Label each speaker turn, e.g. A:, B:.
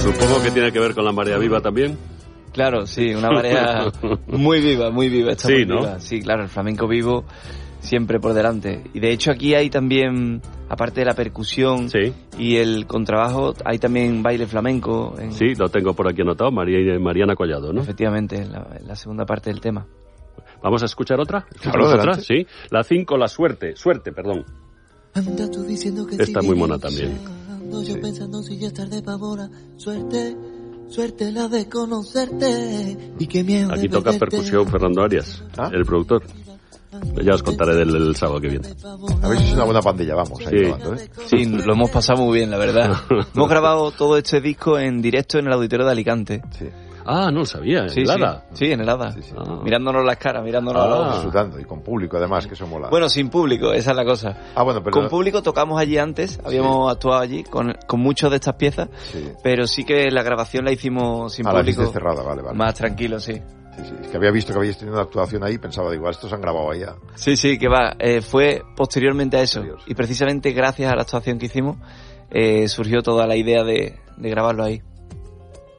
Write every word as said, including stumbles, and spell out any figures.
A: Supongo que tiene que ver con la marea viva también.
B: Claro, sí, una marea muy viva, muy viva. Está
A: sí,
B: muy
A: ¿no?
B: viva. Sí, claro, el flamenco vivo siempre por delante. Y de hecho aquí hay también, aparte de la percusión
A: sí.
B: y el contrabajo, hay también baile flamenco. En...
A: Sí, lo tengo por aquí anotado, María, Mariana Collado, ¿no?
B: Efectivamente, en la, en la segunda parte del tema.
A: ¿Vamos a escuchar otra?
C: Claro,
A: otra? Sí. La cinco, la suerte. Suerte, perdón.
D: Anda tú diciendo que
A: esta es muy mona también.
D: Yo sí. Pensando si ya es tarde pa' ahora. Suerte, suerte la de conocerte. Y qué miedo.
A: Aquí toca percusión Fernando Arias, ¿ah? El productor. Ya os contaré del, del sábado que viene.
C: A ver si es una buena pandilla, vamos. Ahí
A: sí.
C: Tomando, ¿eh?
B: Sí, lo hemos pasado muy bien, la verdad. Hemos grabado todo este disco en directo en el Auditorio de Alicante.
C: Sí.
A: Ah, no lo sabía, en
B: sí,
A: el Hada.
B: Sí, sí, en el Hada. Sí, sí. Ah. Mirándonos las caras, mirándonos
A: ah.
B: a los...
C: Disfrutando, y con público además, que eso mola.
B: Bueno, sin público, esa es la cosa.
C: Ah, bueno, pero...
B: Con público tocamos allí antes, habíamos sí. actuado allí con, con muchas de estas piezas, sí. pero sí que la grabación la hicimos sin
C: ah,
B: público.
C: La cerrada, vale, vale.
B: Más tranquilo, sí.
C: Sí, sí, es que había visto que habíais tenido una actuación ahí y pensaba, digo, estos han grabado allá.
B: Sí, sí, que va, eh, fue posteriormente a eso. Y precisamente gracias a la actuación que hicimos, eh, surgió toda la idea de, de grabarlo ahí.